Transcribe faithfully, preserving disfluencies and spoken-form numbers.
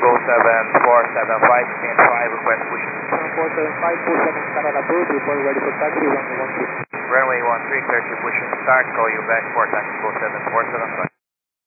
Go seven four seven five, stand five, request pushing. seven four seven five, four seven Canada Bird, report ready for taxi, runway one three. Runway one three, clear to pushing start, call you back for taxi Go seven four seven five.